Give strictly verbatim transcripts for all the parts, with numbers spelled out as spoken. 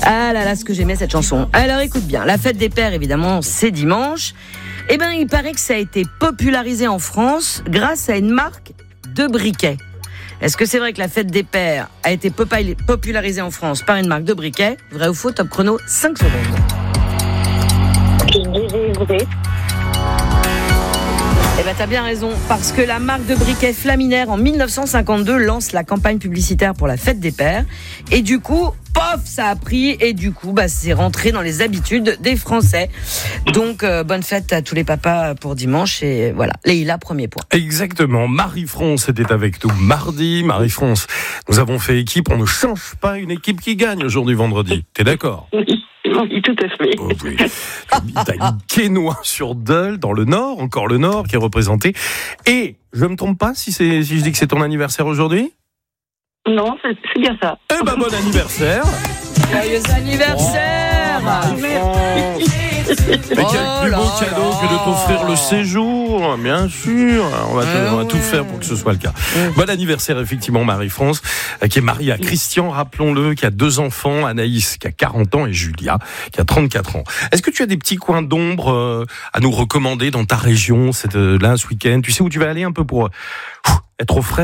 Ah là là, ce que j'aimais cette chanson. Alors écoute bien, la fête des pères, évidemment, c'est dimanche. Eh bien, il paraît que ça a été popularisé en France grâce à une marque de briquets. Est-ce que c'est vrai que la fête des pères a été popularisée en France par une marque de briquets ? Vrai ou faux ? Top chrono, cinq secondes. Je dirais vrai. Eh ben, t'as bien raison, parce que la marque de briquets Flaminaire, en dix-neuf cent cinquante-deux, lance la campagne publicitaire pour la fête des pères. Et du coup, pof, ça a pris, et du coup, bah, c'est rentré dans les habitudes des Français. Donc, euh, bonne fête à tous les papas pour dimanche, et voilà. Leïla, premier point. Exactement. Marie-France était avec nous mardi. Marie-France, nous avons fait équipe. On ne change pas une équipe qui gagne aujourd'hui, vendredi. T'es d'accord ? Oui, tout à fait. Oh oui. T'as une Quesnoy sur Dole, dans le Nord, encore le Nord, qui est représenté. Et, je me trompe pas si, c'est, si je dis que c'est ton anniversaire aujourd'hui ? Non, c'est, c'est bien ça. Eh ben, bon anniversaire. Joyeux anniversaire. Marie-France. Mais quel Oh plus beau là cadeau là. que de t'offrir le séjour, bien sûr. On va, te- Ah on va ouais. tout faire pour que ce soit le cas. Mm. Bon anniversaire, effectivement, Marie-France, euh, qui est mariée à Christian, rappelons-le, qui a deux enfants, Anaïs, qui a quarante ans, et Julia, qui a trente-quatre ans. Est-ce que tu as des petits coins d'ombre euh, à nous recommander dans ta région, cette, euh, là, ce week-end ? Tu sais où tu vas aller un peu pour euh, pff, être au frais ?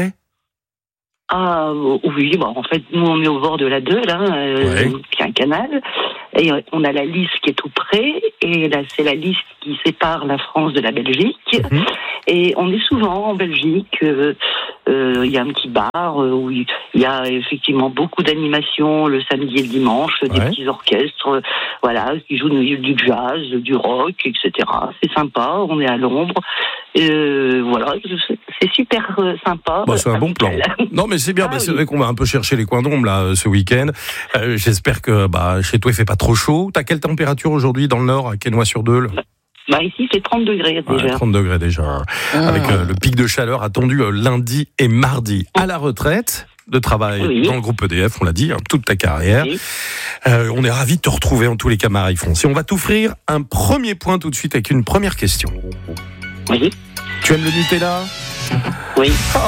Ah oui, bon, en fait, nous on est au bord de la Deule, hein, euh, Ouais. qui est un canal, et euh, on a la Lys qui est tout près, et là c'est la Lys qui sépare la France de la Belgique, Mhm. et on est souvent en Belgique. euh, euh, Il y a un petit bar euh, où il y a effectivement beaucoup d'animations le samedi et le dimanche, des Ouais. petits orchestres, euh, voilà, qui jouent du, du jazz, du rock, et cetera. C'est sympa, on est à l'ombre. Euh, voilà, c'est super euh, sympa. Bah, c'est un bon plan. Non, mais c'est bien. Ah bah, c'est oui. vrai qu'on va un peu chercher les coins d'ombre là euh, ce week-end. Euh, j'espère que bah, chez toi il fait pas trop chaud. T'as quelle température aujourd'hui dans le Nord à Quesnoy-sur-Deule ? Bah ici c'est trente degrés déjà. Ouais, trente degrés déjà. Avec euh, le pic de chaleur attendu euh, lundi et mardi. À la retraite de travail Oui. dans le groupe E D F, on l'a dit, hein, toute ta carrière. Oui. Euh, on est ravis de te retrouver en tous les cas, Marie-France. Et on va t'offrir un premier point tout de suite avec une première question. Oui. Tu aimes le Nutella ? Oui. Oh,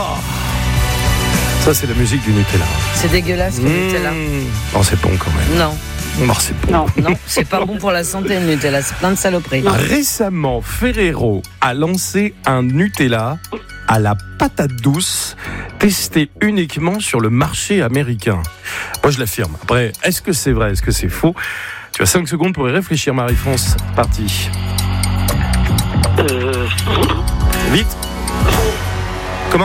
ça c'est la musique du Nutella. C'est dégueulasse le Nutella. Mmh. Non, c'est bon quand même. Non, Non, c'est bon. Non. non, c'est pas bon pour la santé le Nutella, c'est plein de saloperies. Récemment, Ferrero a lancé un Nutella à la patate douce, testé uniquement sur le marché américain. Moi, je l'affirme. Après, est-ce que c'est vrai, est-ce que c'est faux ? Tu as cinq secondes pour y réfléchir, Marie-France. Parti. Euh, Vite. Comment ?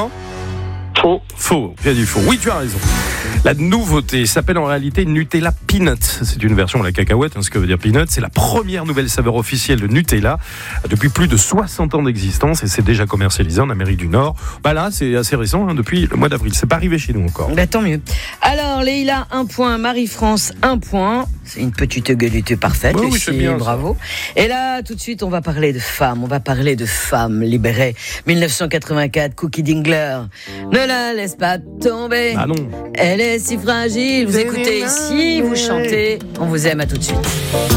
faux. Faux, j'ai dit faux. Oui, tu as raison. La nouveauté s'appelle en réalité Nutella Peanut. C'est une version de la cacahuète, hein, ce que veut dire peanut. C'est la première nouvelle saveur officielle de Nutella depuis plus de soixante ans d'existence et c'est déjà commercialisé en Amérique du Nord. Bah là, c'est assez récent, hein, depuis le mois d'avril. C'est pas arrivé chez nous encore. Bah, tant mieux. Alors, Leïla, un point. Marie-France, un point. C'est une petite gueulite parfaite. Oui, oui, Lucie, c'est bien, ça. bravo. Et là, tout de suite, on va parler de femmes. On va parler de femmes libérées. dix-neuf cent quatre-vingt-quatre, Cookie Dingler. Ne la laisse pas tomber. Ah non. Elle est si fragile. Vous écoutez ici, vous chantez. On vous aime, à tout de suite.